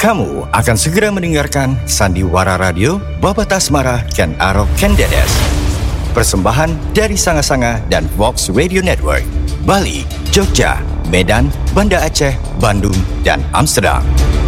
Kamu akan segera mendengarkan Sandiwara Radio Babata Asmara Ken Arok Ken Dedes. Persembahan dari Sanga-Sanga dan Vox Radio Network, Bali, Jogja, Medan, Banda Aceh, Bandung, dan Amsterdam.